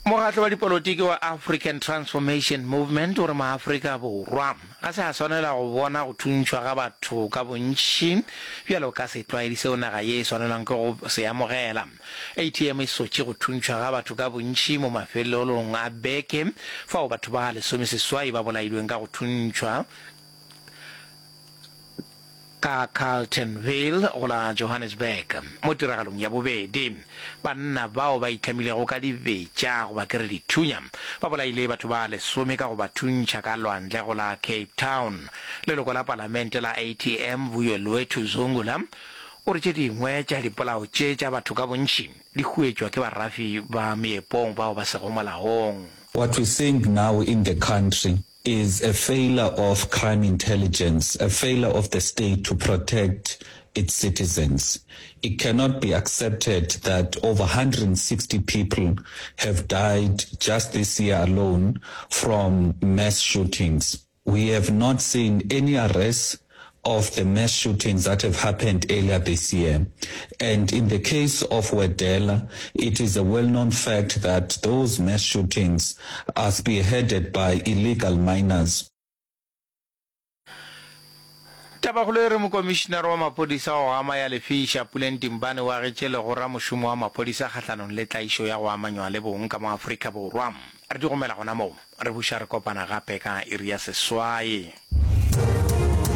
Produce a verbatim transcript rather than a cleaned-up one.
Mogatlo wa dipolotiki wa African Transformation Movement o re maAfrika Borwa a se a swanela go bona go thuntšhwa ga batho ka bontši bjalo ka setlwaedi seo naga ye e swanelang ke go se amogela. A T M e sotše go thuntšhwa ga batho ka bontši mo mafelelong a beke fao batho ba lesomeseswai ba bolailweng ka go thuntšhwa ka Carltonville go la Johannesburg mo tiragalong ya bobedi. Banna bao ba itlamilego ka dibetša go ba kere dithunya ba bolaile batho ba lesome ka go ba thuntšha ka lwantle go la Cape Town. Leloko la palamente la A T M Vuyelwethu Zungula o re tše dingwe tša dipolao tše tša batho ka bontši di huetšwa ke barafi ba meepong bao ba sego molaong. What we're seeing now in the country is a failure of crime intelligence, a failure of the state to protect its citizens. It cannot be accepted that over one hundred sixty people have died just this year alone from mass shootings. We have not seen any arrests of the mass shootings that have happened earlier this year. And in the case of Wedela, it is a well-known fact that those mass shootings are spearheaded by illegal minors. Tabagolo re mo commissioner wa mapodisa wa ama ya lefisha Puleng Timbane wa re tšele go ra mošomo wa mapodisa kgatlanong le tlaišo ya go amanywa le bong ka mo Afrika Borwa. Re di gomela gona mo re buša re kopana gape ka area seswai.